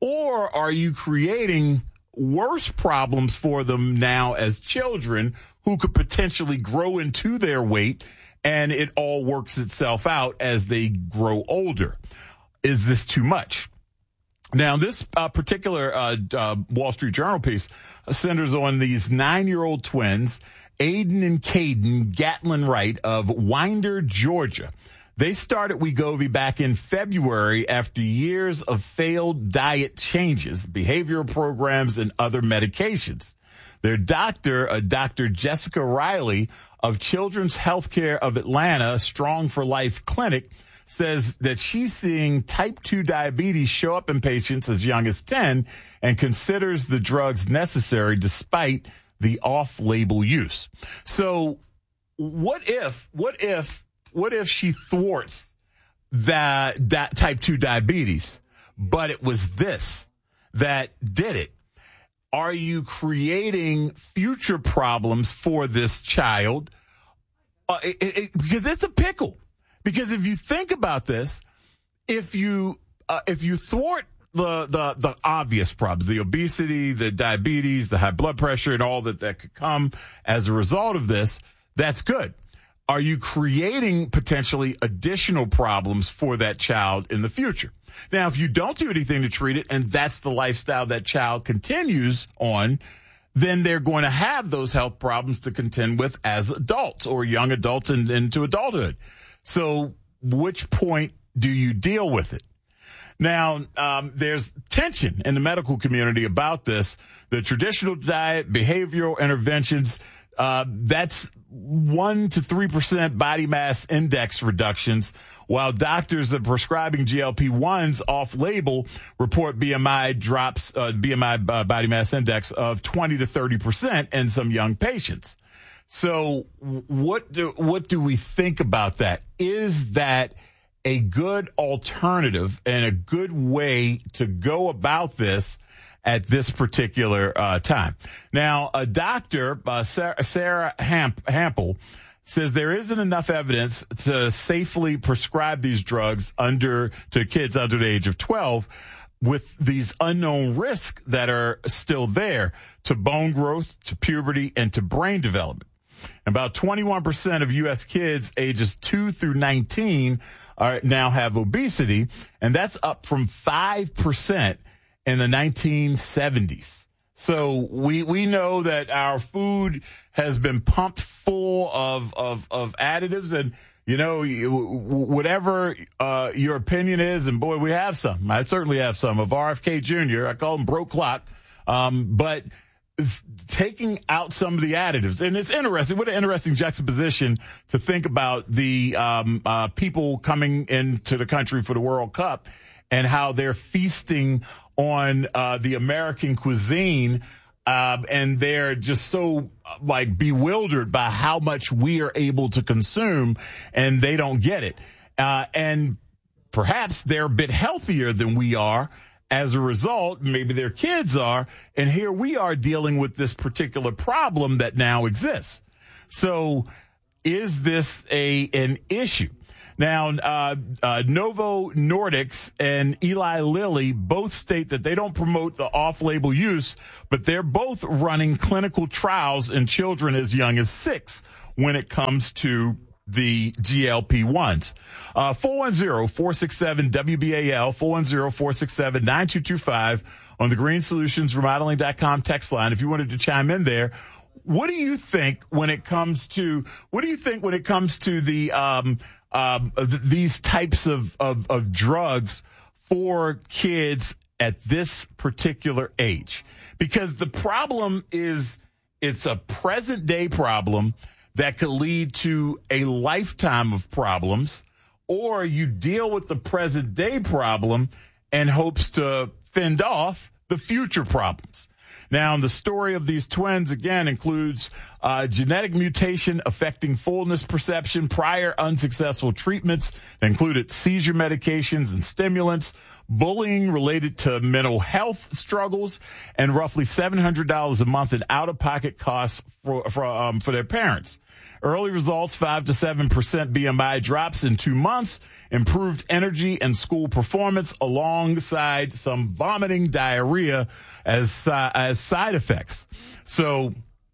S10: Or are you creating worse problems for them now as children who could potentially grow into their weight and it all works itself out as they grow older? Is this too much? Now, this uh, particular uh, uh, Wall Street Journal piece centers on these nine-year-old twins, Aiden and Caden Gatlin Wright of Winder, Georgia. They started Wegovy back in February after years of failed diet changes, behavioral programs, and other medications. Their doctor, uh, Doctor Jessica Riley of Children's Healthcare of Atlanta, Strong for Life Clinic, says that she's seeing type two diabetes show up in patients as young as ten and considers the drugs necessary despite the off-label use. So what if, what if, What if she thwarts that that type two diabetes, but it was this that did it? Are you creating future problems for this child? Uh, it, it, because it's a pickle. Because if you think about this, if you uh, if you thwart the, the the obvious problems, the obesity, the diabetes, the high blood pressure, and all that that could come as a result of this, that's good. Are you creating potentially additional problems for that child in the future? Now, if you don't do anything to treat it and that's the lifestyle that child continues on, then they're going to have those health problems to contend with as adults or young adults and into adulthood. So which point do you deal with it? Now, um, there's tension in the medical community about this. The traditional diet, behavioral interventions, uh, that's one to three percent body mass index reductions, while doctors that are prescribing G L P ones off-label report B M I drops, uh, B M I uh, body mass index of twenty to thirty percent in some young patients. So what do, what do we think about that? Is that a good alternative and a good way to go about this at this particular uh, time? Now, a doctor, uh, Sarah, Sarah Hamp, Hampel, says there isn't enough evidence to safely prescribe these drugs under to kids under the age of twelve with these unknown risks that are still there to bone growth, to puberty, and to brain development. About twenty-one percent of U S kids ages two through nineteen are now have obesity, and that's up from five percent in the nineteen seventies. So we we know that our food has been pumped full of of, of additives, and you know, whatever uh, your opinion is, and boy, we have some. I certainly have some of R F K Junior I call him Broke Clock, um, but taking out some of the additives. And it's interesting. What an interesting juxtaposition to think about the um, uh, people coming into the country for the World Cup and how they're feasting on uh, the American cuisine. Uh, and they're just so like bewildered by how much we are able to consume, and they don't get it. Uh, and perhaps they're a bit healthier than we are. As a result, maybe their kids are, and here we are dealing with this particular problem that now exists. So is this a an issue? Now, uh, uh, Novo Nordisk and Eli Lilly both state that they don't promote the off-label use, but they're both running clinical trials in children as young as six when it comes to the G L P ones. Uh, four one zero, four six seven, W B A L, four one zero, four six seven, nine two two five on the Green Solutions Remodeling dot com text line. If you wanted to chime in there, what do you think when it comes to, what do you think when it comes to the, um, um, th- these types of, of, of drugs for kids at this particular age? Because the problem is, it's a present day problem that could lead to a lifetime of problems, or you deal with the present day problem and hopes to fend off the future problems. Now, the story of these twins, again, includes uh, genetic mutation affecting fullness perception, prior unsuccessful treatments that included seizure medications and stimulants, bullying related to mental health struggles, and roughly seven hundred dollars a month in out-of-pocket costs for, for, um, for their parents. Early results, five to seven percent B M I drops in two months, improved energy and school performance alongside some vomiting, diarrhea as uh, as side effects. So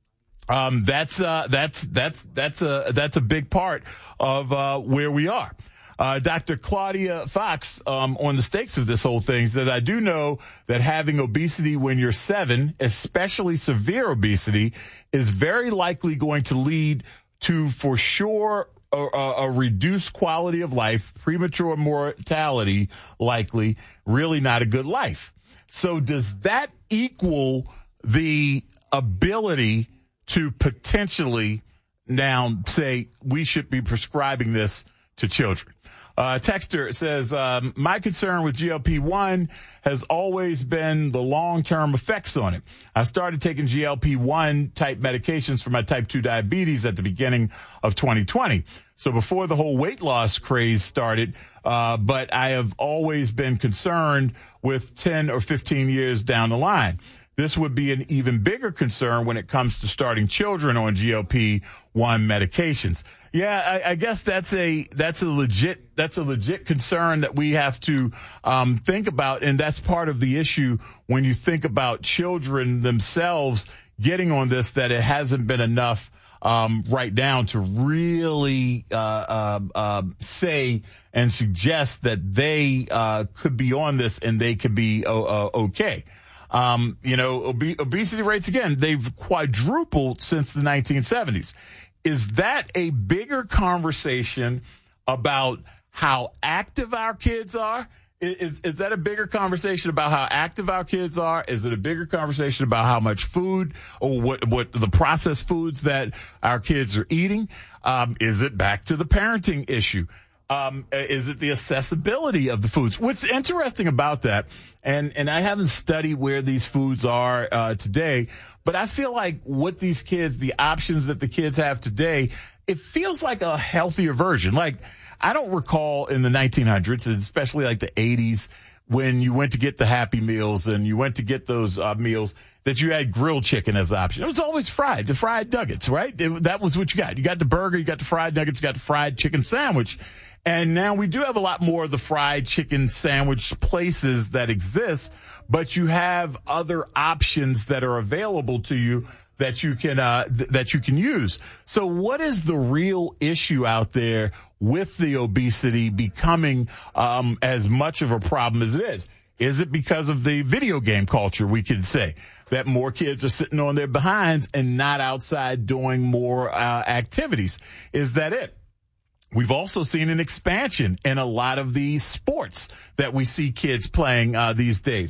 S10: um, that's uh, that's that's that's a that's a big part of uh, where we are. Uh, Doctor Claudia Fox um, on the stakes of this whole thing said, I do know that having obesity when you're seven, especially severe obesity, is very likely going to lead to, for sure, a, a reduced quality of life, premature mortality, likely, really not a good life. So does that equal the ability to potentially now say we should be prescribing this to children? Uh, Texter says, um, my concern with G L P one has always been the long-term effects on it. I started taking G L P one type medications for my type two diabetes at the beginning of twenty twenty. So before the whole weight loss craze started, uh, but I have always been concerned with ten or fifteen years down the line. This would be an even bigger concern when it comes to starting children on G L P one medications. Yeah, I, I guess that's a that's a legit that's a legit concern that we have to um, think about, and that's part of the issue when you think about children themselves getting on this. That it hasn't been enough um, right down to really uh, uh, uh, say and suggest that they uh, could be on this and they could be uh, uh, okay. Um, you know, ob- obesity rates, again, they've quadrupled since the nineteen seventies. Is that a bigger conversation about how active our kids are? Is, is that a bigger conversation about how active our kids are? Is it a bigger conversation about how much food or what, what the processed foods that our kids are eating? Um, is it back to the parenting issue? Um, is it the accessibility of the foods? What's interesting about that, and, and I haven't studied where these foods are uh, today, but I feel like what these kids, the options that the kids have today, it feels like a healthier version. Like, I don't recall in the nineteen hundreds, especially like the eighties, when you went to get the Happy Meals and you went to get those uh, meals, that you had grilled chicken as an option. It was always fried, the fried nuggets, right? It, that was what you got. You got the burger, you got the fried nuggets, you got the fried chicken sandwich. And now we do have a lot more of the fried chicken sandwich places that exist, but you have other options that are available to you that you can uh, th- that you can use. So what is the real issue out there with the obesity becoming um, as much of a problem as it is? Is it because of the video game culture, we could say, that more kids are sitting on their behinds and not outside doing more uh, activities? Is that it? We've also seen an expansion in a lot of the sports that we see kids playing uh, these days.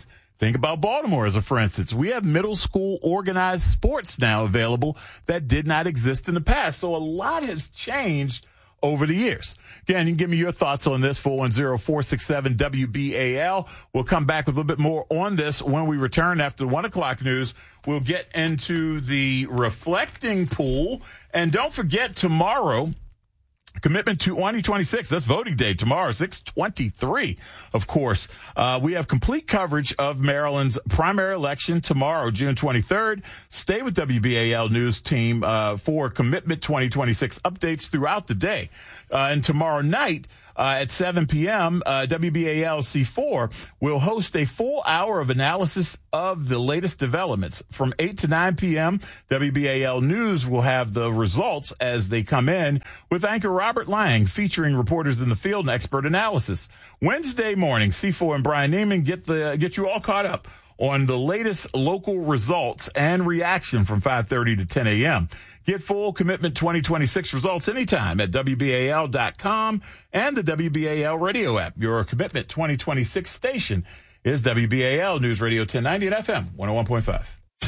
S10: Think about Baltimore as a for instance. We have middle school organized sports now available that did not exist in the past. So a lot has changed over the years. Again, you can give me your thoughts on this, four one zero, four six seven, W B A L. We'll come back with a little bit more on this when we return after the one o'clock news. We'll get into the reflecting pool. And don't forget, tomorrow, Commitment to twenty twenty-six. That's voting day tomorrow, six twenty-three. Of course, uh, we have complete coverage of Maryland's primary election tomorrow, June twenty-third. Stay with W B A L News team uh, for Commitment twenty twenty-six updates throughout the day. Uh, and tomorrow night, Uh, at seven p.m., uh, W B A L C four will host a full hour of analysis of the latest developments. From eight to nine p.m., W B A L News will have the results as they come in with anchor Robert Lang featuring reporters in the field and expert analysis. Wednesday morning, C four and Brian Neiman get the get you all caught up on the latest local results and reaction from five thirty to ten a.m. Get full Commitment twenty twenty-six results anytime at W B A L dot com and the W B A L radio app. Your Commitment twenty twenty-six station is W B A L News Radio ten ninety and F M one oh one point five.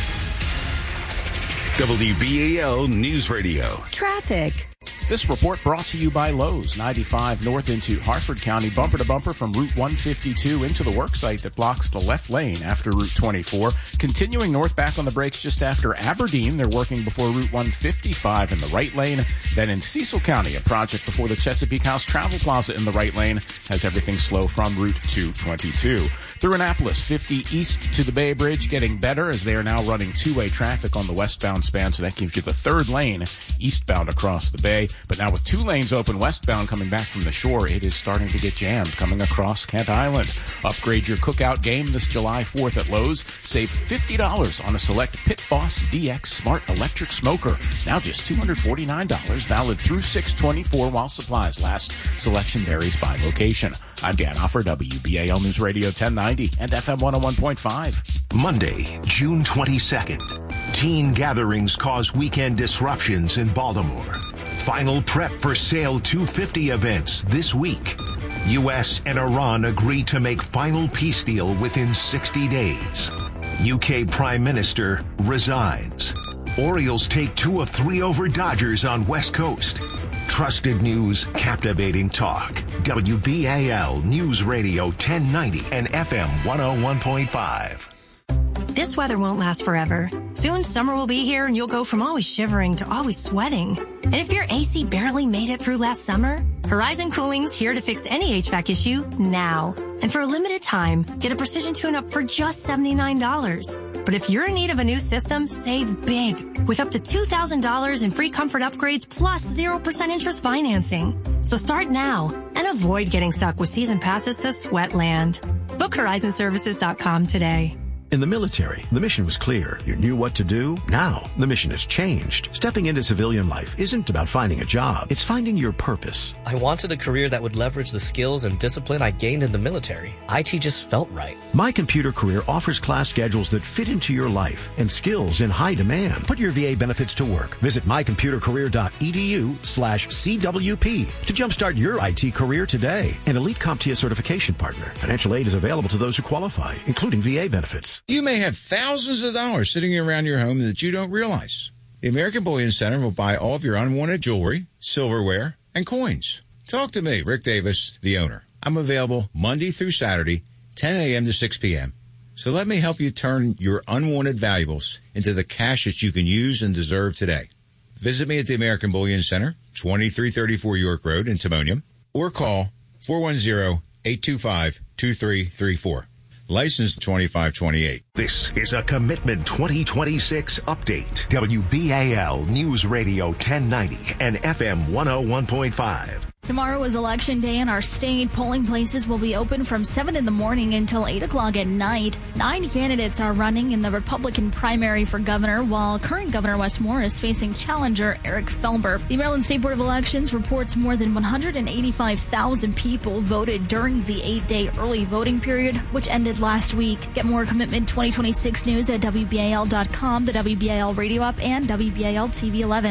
S3: W B A L News Radio.
S9: Traffic.
S20: This report brought to you by Lowe's. ninety-five north into Harford County, bumper to bumper from Route one fifty-two into the work site that blocks the left lane after Route twenty-four. Continuing north back on the brakes just after Aberdeen. They're working before Route one fifty-five in the right lane. Then in Cecil County, a project before the Chesapeake House Travel Plaza in the right lane has everything slow from Route two twenty-two. Through Annapolis, fifty east to the Bay Bridge, getting better as they are now running two-way traffic on the westbound span, so that gives you the third lane eastbound across the bay. But now with two lanes open westbound coming back from the shore, it is starting to get jammed coming across Kent Island. Upgrade your cookout game this July fourth at Lowe's. Save fifty dollars on a select Pit Boss D X Smart Electric Smoker. Now just two hundred forty-nine dollars, valid through six twenty-four while supplies last. Selection varies by location. I'm Dan Offer, W B A L News Radio ten ninety and F M one oh one point five.
S21: Monday, June twenty-second. Teen gatherings cause weekend disruptions in Baltimore. Final prep for Sail two fifty events this week. U S and Iran agree to make final peace deal within sixty days. U K Prime Minister resigns. Orioles take two of three over Dodgers on West Coast. Trusted news, captivating talk. W B A L News Radio ten ninety and F M one oh one point five.
S22: This weather won't last forever. Soon summer will be here and you'll go from always shivering to always sweating. And if your A C barely made it through last summer, Horizon Cooling's here to fix any H V A C issue now. And for a limited time, get a precision tune-up for just seventy-nine dollars. But if you're in need of a new system, save big with up to two thousand dollars in free comfort upgrades plus zero percent interest financing. So start now and avoid getting stuck with season passes to Sweatland. Book Horizon Services dot com today.
S23: In the military, the mission was clear. You knew what to do. Now, the mission has changed. Stepping into civilian life isn't about finding a job. It's finding your purpose.
S24: I wanted a career that would leverage the skills and discipline I gained in the military. I T just felt right.
S23: My Computer Career offers class schedules that fit into your life and skills in high demand. Put your V A benefits to work. Visit my computer career dot e d u slash C W P to jumpstart your I T career today. An elite CompTIA certification partner. Financial aid is available to those who qualify, including V A benefits.
S25: You may have thousands of dollars sitting around your home that you don't realize. The American Bullion Center will buy all of your unwanted jewelry, silverware, and coins. Talk to me, Rick Davis, the owner. I'm available Monday through Saturday, ten a.m. to six p.m. So let me help you turn your unwanted valuables into the cash that you can use and deserve today. Visit me at the American Bullion Center, twenty-three thirty-four York Road in Timonium, or call four one zero, eight two five, two three three four. License twenty-five twenty-eight.
S21: This is a Commitment twenty twenty-six update. W B A L News Radio ten ninety and F M one oh one point five.
S5: Tomorrow is Election Day in our state. Polling places will be open from seven in the morning until eight o'clock at night. Nine candidates are running in the Republican primary for governor, while current Governor Wes Moore is facing challenger Eric Felber. The Maryland State Board of Elections reports more than one hundred eighty-five thousand people voted during the eight-day early voting period, which ended last week. Get more Commitment twenty twenty-six news at W B A L dot com, the W B A L radio app, and W B A L T V eleven.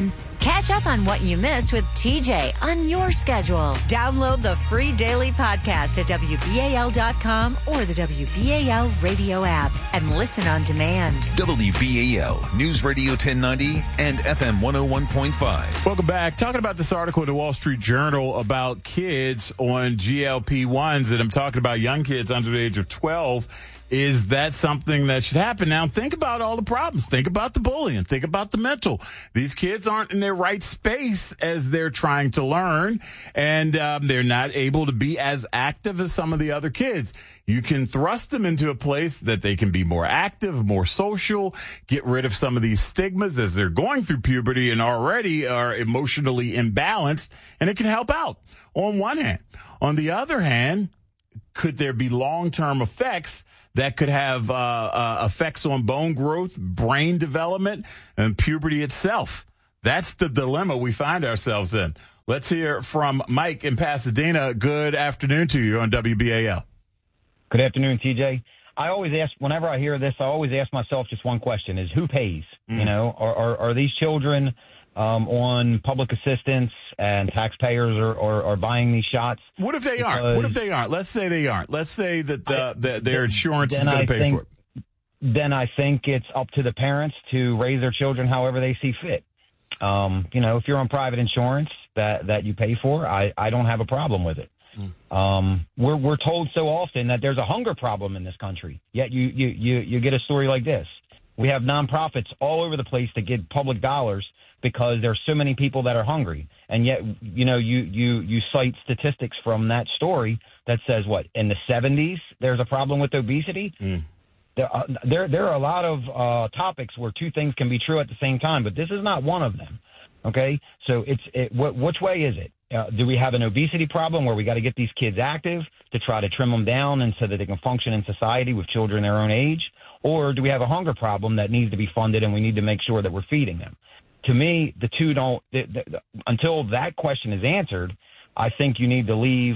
S17: Catch up on what you missed with T J on your schedule. Download the free daily podcast at W B A L dot com or the W B A L radio app and listen on demand.
S3: W B A L News Radio ten ninety and F M one oh one point five.
S10: Welcome back. Talking about this article in the Wall Street Journal about kids on G L P ones, and I'm talking about young kids under the age of twelve. Is that something that should happen? Now, think about all the problems. Think about the bullying. Think about the mental. These kids aren't in their right space as they're trying to learn, and um, they're not able to be as active as some of the other kids. You can thrust them into a place that they can be more active, more social, get rid of some of these stigmas as they're going through puberty and already are emotionally imbalanced, and it can help out on one hand. On the other hand, could there be long-term effects that could have uh, uh, effects on bone growth, brain development, and puberty itself? That's the dilemma we find ourselves in. Let's hear from Mike in Pasadena. Good afternoon to you on W B A L.
S2: Good afternoon, T J. I always ask, whenever I hear this, I always ask myself just one question: is who pays? Mm. You know, are, are, are these children um, on public assistance and taxpayers are, are, are buying these shots?
S10: What if they
S2: because
S10: aren't? What if they aren't? Let's say they aren't. Let's say that the, I, the, their insurance is going to pay
S2: think,
S10: for it.
S2: Then I think it's up to the parents to raise their children however they see fit. Um, you know, if you're on private insurance that, that you pay for, I, I don't have a problem with it. Mm. Um, we're we're told so often that there's a hunger problem in this country. Yet you, you, you, you get a story like this. We have nonprofits all over the place to get public dollars because there's so many people that are hungry. And yet, you know, you, you, you cite statistics from that story that says what, in the seventies, there's a problem with obesity. Mm. There, are, there, there are a lot of uh, topics where two things can be true at the same time, but this is not one of them. Okay. So it's, it, wh- which way is it? Uh, do we have an obesity problem where we got to get these kids active to try to trim them down and so that they can function in society with children their own age? Or do we have a hunger problem that needs to be funded and we need to make sure that we're feeding them? To me, the two don't, the, the, the, until that question is answered, I think you need to leave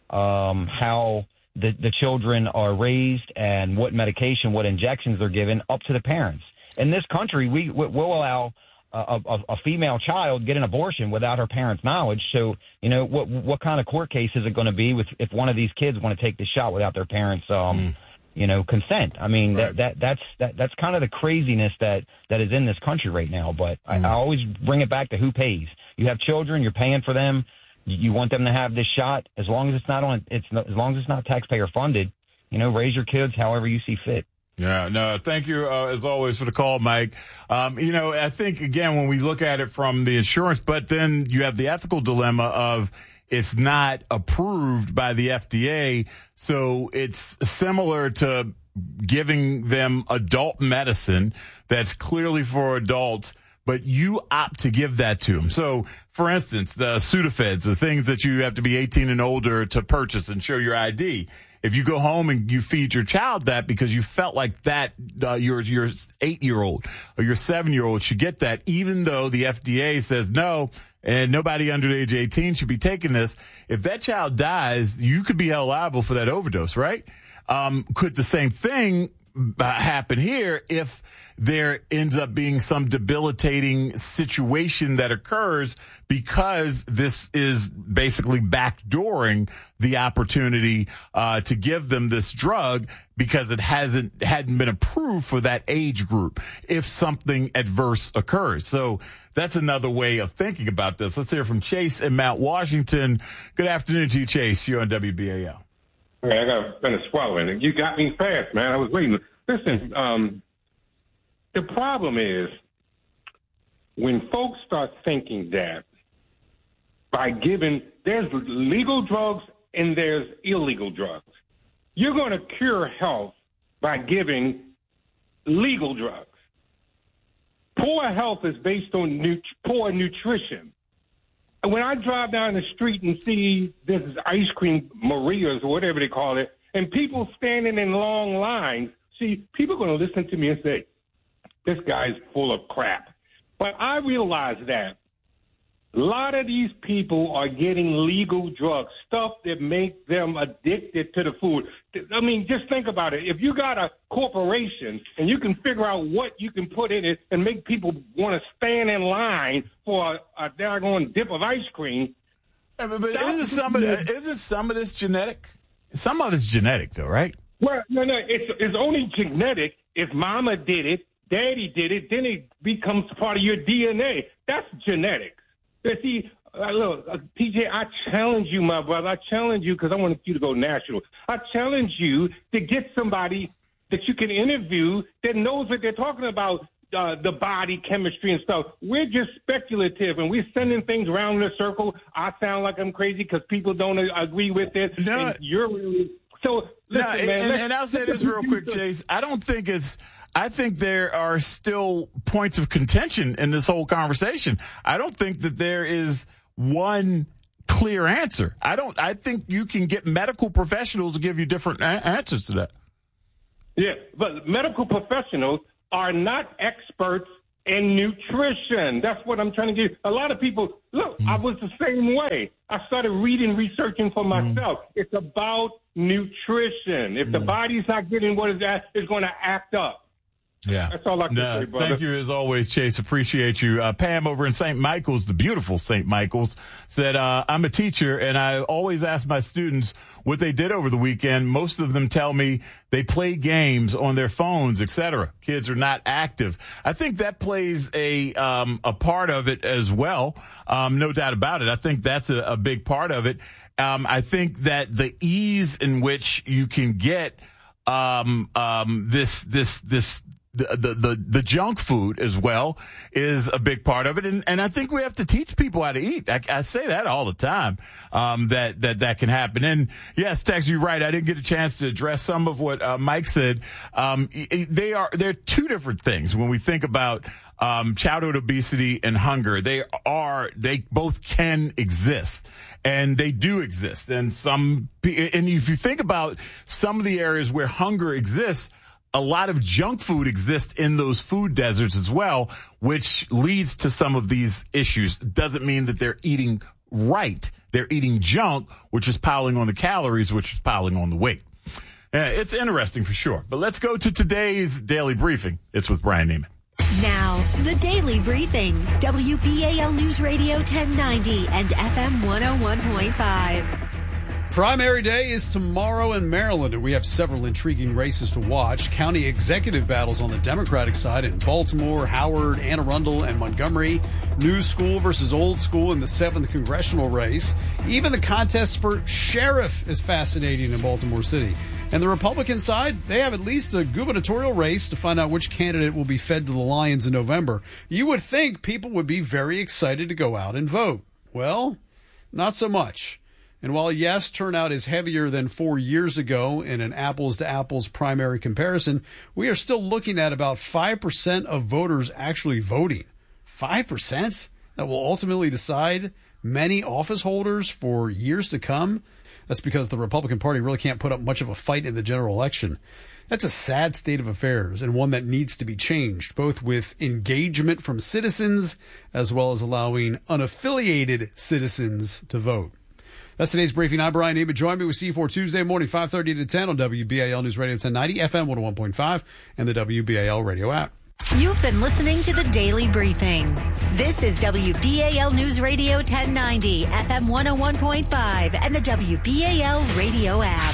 S2: um, how the, the children are raised and what medication, what injections they're given up to the parents. In this country, we will allow a, a, a female child get an abortion without her parents' knowledge. So, you know, what what kind of court case is it going to be with if one of these kids want to take the shot without their parents' um, mm. you know, consent? I mean, right. that, that that's that, that's kind of the craziness that, that is in this country right now. But mm. I, I always bring it back to who pays. You have children, you're paying for them. You want them to have this shot. As long as it's not on, it's not, as long as it's not taxpayer funded. You know, raise your kids however you see fit.
S10: Yeah, no, thank you, uh, as always, for the call, Mike. Um, you know, I think, again, when we look at it from the insurance, but then you have the ethical dilemma of it's not approved by the F D A, so it's similar to giving them adult medicine that's clearly for adults, but you opt to give that to them. So, for instance, the Sudafeds, the things that you have to be eighteen and older to purchase and show your I D. If you go home and you feed your child that because you felt like that uh, your your eight-year-old or your seven-year-old should get that, even though the F D A says no and nobody under the age of eighteen should be taking this, if that child dies, you could be held liable for that overdose, right? Um, could the same thing happen here if there ends up being some debilitating situation that occurs because this is basically backdooring the opportunity uh, to give them this drug because it hasn't hadn't been approved for that age group if something adverse occurs. So that's another way of thinking about this. Let's hear from Chase in Mount Washington. Good afternoon to you, Chase. You're on W B A L.
S4: Okay, I got to finish swallowing it. You got me fast, man. I was waiting. Listen, um, the problem is when folks start thinking that by giving, there's legal drugs and there's illegal drugs. You're going to cure health by giving legal drugs. Poor health is based on nut- poor nutrition. When I drive down the street and see this ice cream Marias or whatever they call it, and people standing in long lines, see, people are going to listen to me and say, this guy's full of crap. But I realize that A lot of these people are getting legal drugs, stuff that make them addicted to the food. I mean, just think about it. If you got a corporation and you can figure out what you can put in it and make people want to stand in line for a, a doggone dip of ice cream.
S10: I mean, but isn't some of the, isn't some of this genetic? Some of it's genetic, though, right?
S4: Well, no, no, it's it's only genetic. If mama did it, daddy did it, then it becomes part of your D N A. That's genetics. See, uh, look, uh, P J, I challenge you, my brother. I challenge you because I want you to go national. I challenge you to get somebody that you can interview that knows what they're talking about, uh, the body chemistry and stuff. We're just speculative, and we're sending things around in a circle. I sound like I'm crazy because people don't uh, agree with it.
S10: No.
S4: And you're really so. Listen,
S10: no,
S4: man,
S10: and, and I'll say this real quick, Chase. I don't think it's. I think there are still points of contention in this whole conversation. I don't think that there is one clear answer. I don't. I think you can get medical professionals to give you different a- answers to that.
S4: Yeah, but medical professionals are not experts in nutrition. That's what I'm trying to get. A lot of people, look, mm. I was the same way. I started reading, researching for myself. Mm. It's about nutrition. If mm. the body's not getting what it's at, it's going to act up.
S10: Yeah.
S4: That's all I can
S10: no,
S4: say, brother.
S10: Thank you as always, Chase. Appreciate you. Uh, Pam over in Saint Michael's, the beautiful Saint Michael's, said, uh, I'm a teacher and I always ask my students what they did over the weekend. Most of them tell me they play games on their phones, et cetera. Kids are not active. I think that plays a, um, a part of it as well. Um, no doubt about it. I think that's a, a big part of it. Um, I think that the ease in which you can get, um, um, this, this, this, The, the, the, the junk food as well is a big part of it. And, and I think we have to teach people how to eat. I, I say that all the time, um, that, that, that can happen. And yes, Tex, you're right. I didn't get a chance to address some of what, uh, Mike said. Um, they are, they're two different things when we think about, um, childhood obesity and hunger. They are, they both can exist and they do exist. And some, and if you think about some of the areas where hunger exists, a lot of junk food exists in those food deserts as well, which leads to some of these issues. Doesn't mean that they're eating right. They're eating junk, which is piling on the calories, which is piling on the weight. Uh, it's interesting for sure. But let's go to today's Daily Briefing. It's with Brian Neiman.
S17: Now, the Daily Briefing, W B A L News Radio ten ninety and F M one oh one point five.
S6: Primary day is tomorrow in Maryland, and we have several intriguing races to watch. County executive battles on the Democratic side in Baltimore, Howard, Anne Arundel, and Montgomery. New school versus old school in the seventh congressional race. Even the contest for sheriff is fascinating in Baltimore City. And the Republican side, they have at least a gubernatorial race to find out which candidate will be fed to the lions in November. You would think people would be very excited to go out and vote. Well, not so much. And while, yes, turnout is heavier than four years ago in an apples-to-apples primary comparison, we are still looking at about five percent of voters actually voting. five percent? That will ultimately decide many office holders for years to come? That's because the Republican Party really can't put up much of a fight in the general election. That's a sad state of affairs and one that needs to be changed, both with engagement from citizens as well as allowing unaffiliated citizens to vote. That's today's briefing. I'm Brian Neiman. Join me with C four Tuesday morning, five thirty to ten on W B A L News Radio ten ninety, F M one oh one point five, and the W B A L radio app.
S17: You've been listening to the Daily Briefing. This is W B A L News Radio ten ninety, F M one oh one point five, and the W B A L radio app.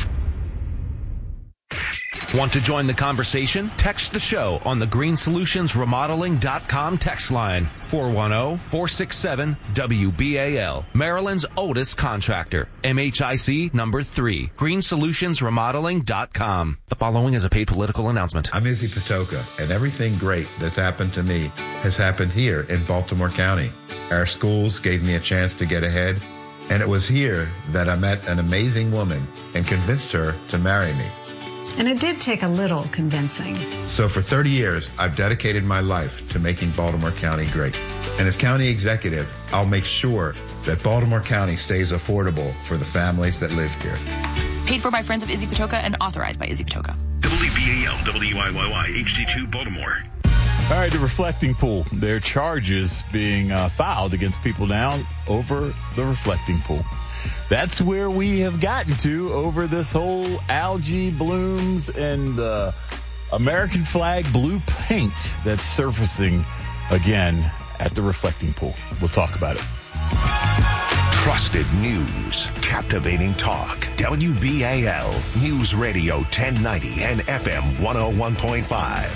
S13: Want to join the conversation? Text the show on the green solutions remodeling dot com text line, four one zero, four six seven, W B A L. Maryland's oldest contractor, M H I C number three, green solutions remodeling dot com. The following is a paid political announcement.
S7: I'm Izzy Patoka, and everything great that's happened to me has happened here in Baltimore County. Our schools gave me a chance to get ahead, and it was here that I met an amazing woman and convinced her to marry me.
S8: And it did take a little convincing.
S7: So for thirty years, I've dedicated my life to making Baltimore County great. And as county executive, I'll make sure that Baltimore County stays affordable for the families that live here.
S11: Paid for by friends of Izzy Patoka and authorized by Izzy Patoka.
S3: W B A L, W I Y Y, H D two, Baltimore.
S10: All right, the reflecting pool. There are charges being uh, filed against people now over the reflecting pool. That's where we have gotten to over this whole algae blooms and the American flag blue paint that's surfacing again at the reflecting pool. We'll talk about it.
S21: Trusted news, captivating talk. W B A L News Radio ten ninety and F M one oh one point five.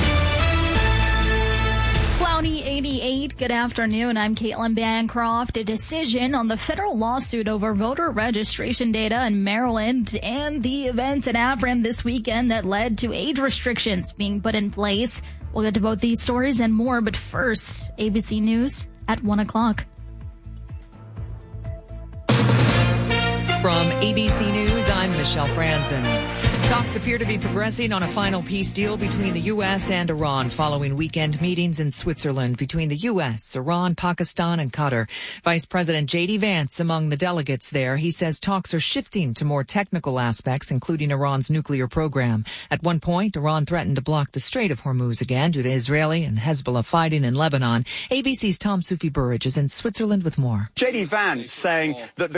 S5: Cloudy eighty-eight. Good afternoon. I'm Caitlin Bancroft. A decision on the federal lawsuit over voter registration data in Maryland and the events at Avram this weekend that led to age restrictions being put in place. We'll get to both these stories and more, but first, A B C News at one o'clock.
S1: From A B C News, I'm Michelle Franzen. Talks appear to be progressing on a final peace deal between the U S and Iran following weekend meetings in Switzerland between the U S, Iran, Pakistan, and Qatar. Vice President J D Vance among the delegates there. He says talks are shifting to more technical aspects, including Iran's nuclear program. At one point, Iran threatened to block the Strait of Hormuz again due to Israeli and Hezbollah fighting in Lebanon. A B C's Tom Sufi Burridge is in Switzerland with more.
S11: J D Vance saying that the